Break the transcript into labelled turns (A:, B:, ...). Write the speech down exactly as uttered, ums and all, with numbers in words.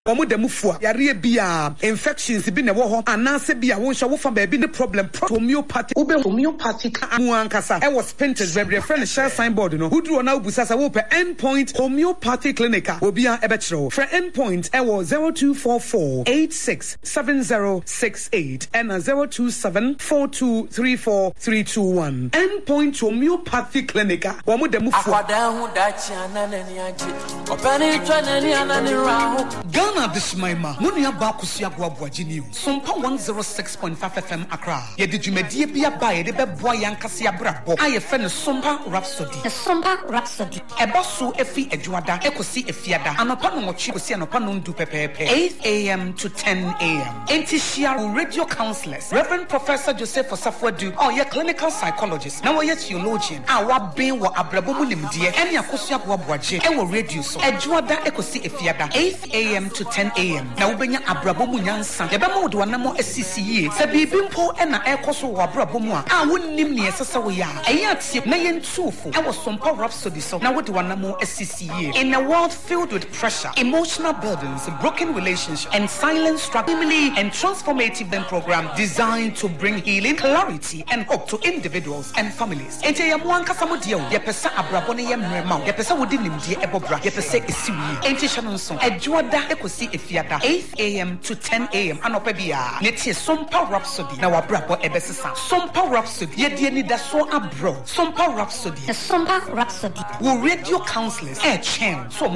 A: omo demufua yare bia infections bi na wo ho anase bia wo hwa wo fa ba bi ne problem homeopathy ube homeopathic mu ankasa e was painted be friend share signboard no wuduro na obusa sa wo pe endpoint homeopathy clinic obi a ebe kire wo for endpoint e was zero two four four eight six seven zero six eight and zero two seven four two three four three two one endpoint homeopathy clinic wo mo demufua Ghana Dishmaima, Munia Bakusia Guabuajini, Sumpa one oh six point five F M Accra. Yedi Jumedia Bia Baye, the Boyan Cassia Brabo. I offend a Sumpa Rhapsody. A Sumpa Rhapsody. A Basu Efi Ejuada, Ekosi Efiada, and upon what you see and upon do pepe. eight a.m. to ten a.m. Antishia radio counselors, Reverend Professor Joseph Osafwadu, or your clinical psychologist, now your theologian, our being what Abrabomulim dear, and Yakusia Guabuaji, and will radio so. Ejuada Ekosi Efiada, eight a.m. to ten a.m. Now Benya Abrabomu Yansan, Yabamo Duanamo S C C A, Sabibimpo and Ekoso Abrabomua. I wouldn't name me as Sawaya. Ayat Sip Nayan Sufu. I was some power rhapsody so now what Duanamo S C C A. In a world filled with pressure, emotional burdens, broken relationships, and silent struggle, and transformative then program designed to bring healing, clarity, and hope to individuals and families. Ente Yamuanka Samudio, Yapesa Abraboni Yamrema, Yapesa Wodinim de Ebobra, Yapesa Isiwi, Ente Shanonson, Ejuada Ekosi Efiada, eight a.m. to ten a.m. Anopebia, Netia Sompa Rhapsody, now Abrabo Ebesisa, Sompa Rhapsody, Yediani Daso Abro, Sompa Rhapsody, Sompa Rhapsody, will radio counselors, air chain, so